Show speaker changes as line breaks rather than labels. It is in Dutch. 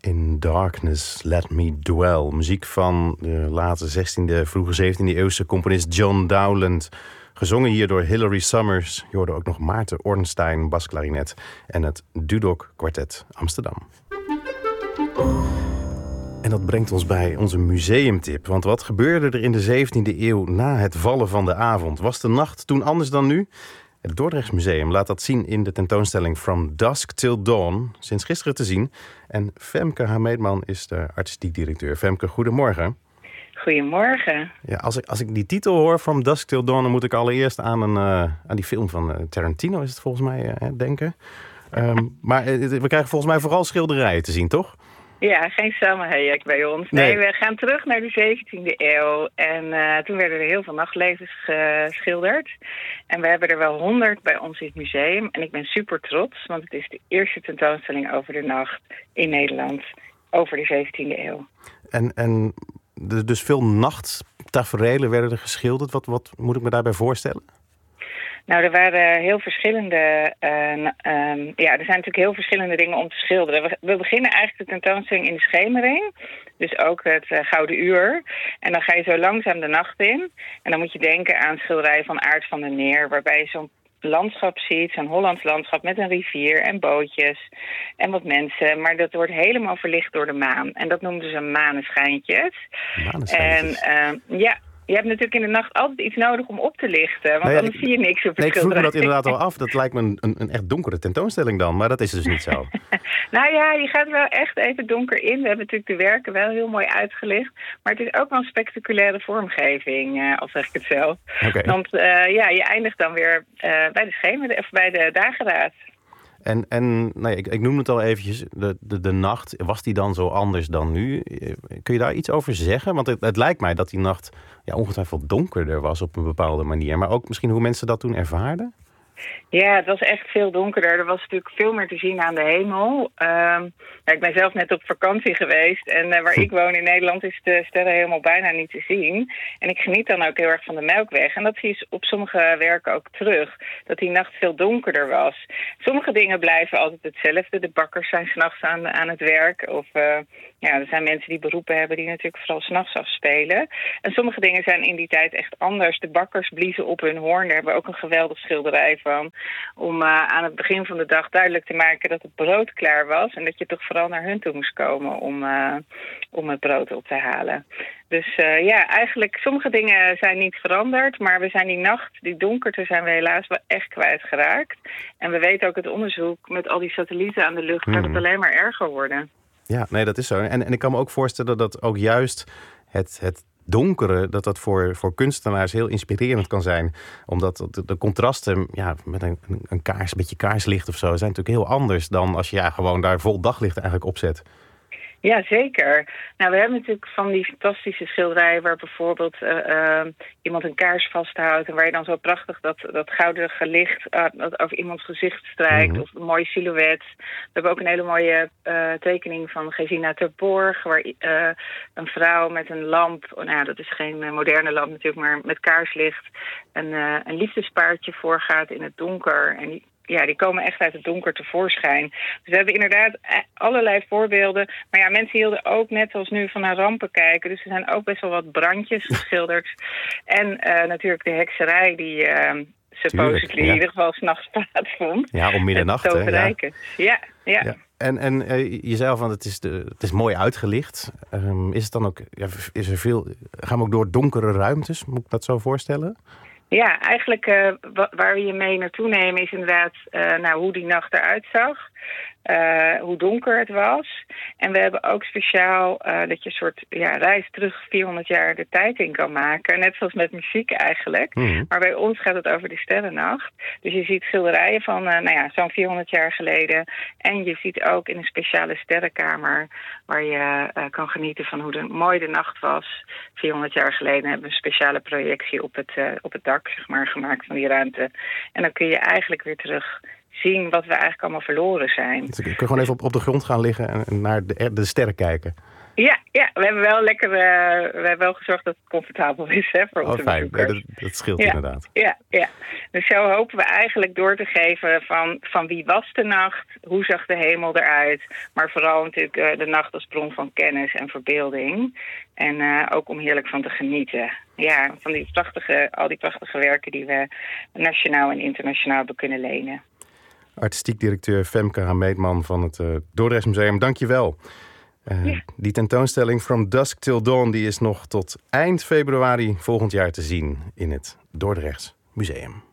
In Darkness, Let Me Dwell. Muziek van de late 16e, vroege 17e eeuwse componist John Dowland. Gezongen hier door Hilary Summers. Je hoorde ook nog Maarten Ornstein, basklarinet. En het Dudok Quartet Amsterdam. En dat brengt ons bij onze museumtip. Want wat gebeurde er in de 17e eeuw na het vallen van de avond? Was de nacht toen anders dan nu? Het Dordrechts Museum laat dat zien in de tentoonstelling From Dusk Till Dawn. Sinds gisteren te zien. En Femke Hameedman is de artistiek directeur. Femke, goedemorgen.
Goedemorgen.
Ja, als ik die titel hoor, From Dusk Till Dawn, dan moet ik allereerst aan die film van Tarantino, is het volgens mij, denken. Maar we krijgen volgens mij vooral schilderijen te zien, toch?
Ja, geen samenhang bij ons. Nee, we gaan terug naar de 17e eeuw. En toen werden er heel veel nachtlevens geschilderd. En we hebben er wel 100 bij ons in het museum. En ik ben super trots, want het is de eerste tentoonstelling over de nacht in Nederland over de 17e eeuw. En
dus veel nachttaferelen werden er geschilderd. Wat moet ik me daarbij voorstellen?
Nou, er waren heel verschillende. Er zijn natuurlijk heel verschillende dingen om te schilderen. We beginnen eigenlijk de tentoonstelling in de schemering. Dus ook het Gouden Uur. En dan ga je zo langzaam de nacht in. En dan moet je denken aan schilderijen van Aart van der Neer, waarbij je zo'n landschap ziet, zo'n Hollands landschap met een rivier en bootjes en wat mensen. Maar dat wordt helemaal verlicht door de maan. En dat noemden ze maneschijntjes.
Maneschijntjes.
En je hebt natuurlijk in de nacht altijd iets nodig om op te lichten. Want anders zie je niks op het
ik vroeg me dat
schilderij.
inderdaad al af. Dat lijkt me een echt donkere tentoonstelling dan. Maar dat is dus niet zo.
Nou ja, je gaat wel echt even donker in. We hebben natuurlijk de werken wel heel mooi uitgelicht. Maar het is ook wel een spectaculaire vormgeving, al zeg ik het zelf.
Okay.
Want je eindigt dan weer bij de schemer of bij de dageraad.
En ik noemde het al eventjes, de nacht, was die dan zo anders dan nu? Kun je daar iets over zeggen? Want het lijkt mij dat die nacht ongetwijfeld donkerder was op een bepaalde manier. Maar ook misschien hoe mensen dat toen ervaarden?
Ja, het was echt veel donkerder. Er was natuurlijk veel meer te zien aan de hemel. Ik ben zelf net op vakantie geweest. En waar ik woon in Nederland is de sterrenhemel bijna niet te zien. En ik geniet dan ook heel erg van de Melkweg. En dat zie je op sommige werken ook terug. Dat die nacht veel donkerder was. Sommige dingen blijven altijd hetzelfde. De bakkers zijn 's nachts aan het werk. Of er zijn mensen die beroepen hebben die natuurlijk vooral 's nachts afspelen. En sommige dingen zijn in die tijd echt anders. De bakkers bliezen op hun hoorn. Daar hebben we ook een geweldig schilderij van. Om aan het begin van de dag duidelijk te maken dat het brood klaar was. En dat je toch vooral naar hun toe moest komen om het brood op te halen. Dus eigenlijk sommige dingen zijn niet veranderd. Maar we zijn die nacht, die donkerte zijn we helaas wel echt kwijtgeraakt. En we weten ook uit onderzoek met al die satellieten aan de lucht gaat het alleen maar erger worden.
Ja, nee, dat is zo. En ik kan me ook voorstellen dat ook juist het donkere, dat voor kunstenaars heel inspirerend kan zijn. Omdat de contrasten met een beetje kaarslicht of zo zijn natuurlijk heel anders dan als je gewoon daar vol daglicht eigenlijk opzet.
Ja, zeker. Nou, we hebben natuurlijk van die fantastische schilderijen waar bijvoorbeeld iemand een kaars vasthoudt en waar je dan zo prachtig dat gouden licht dat over iemands gezicht strijkt of een mooi silhouet. We hebben ook een hele mooie tekening van Gesina Terborg waar een vrouw met een lamp, dat is geen moderne lamp natuurlijk, maar met kaarslicht een liefdespaardje voorgaat in het donker. En die komen echt uit het donker tevoorschijn. Dus we hebben inderdaad allerlei voorbeelden. Maar ja, mensen hielden ook net als nu van naar rampen kijken. Dus er zijn ook best wel wat brandjes geschilderd. En natuurlijk de hekserij die supposedly in ieder geval 's nachts plaatsvond.
Ja, om middernacht.
Ja.
En je zei al van het is mooi uitgelicht. Is het dan ook, is er veel, gaan we ook door donkere ruimtes? Moet ik dat zo voorstellen?
Ja, eigenlijk waar we je mee naartoe nemen is inderdaad hoe die nacht eruit zag. Hoe donker het was. En we hebben ook speciaal dat je een soort reis terug 400 jaar de tijd in kan maken. Net zoals met muziek eigenlijk. Maar bij ons gaat het over de sterrennacht. Dus je ziet schilderijen van zo'n 400 jaar geleden. En je ziet ook in een speciale sterrenkamer waar je kan genieten van hoe mooi de nacht was. 400 jaar geleden hebben we een speciale projectie op het dak gemaakt van die ruimte. En dan kun je eigenlijk weer terug zien wat we eigenlijk allemaal verloren zijn.
Dus ik kan gewoon even op de grond gaan liggen en naar de sterren kijken.
Ja, we hebben wel we hebben wel gezorgd dat het comfortabel is, hè, voor onze
fijn.
bezoekers.
Dat scheelt inderdaad.
Ja. Dus zo hopen we eigenlijk door te geven van wie was de nacht, hoe zag de hemel eruit, maar vooral natuurlijk de nacht als bron van kennis en verbeelding. En ook om heerlijk van te genieten. Ja, van al die prachtige werken die we nationaal en internationaal hebben kunnen lenen.
Artistiek directeur Femke Hameetman van het Dordrechtsmuseum, dank je wel. Die tentoonstelling From Dusk Till Dawn die is nog tot eind februari volgend jaar te zien in het Dordrechts Museum.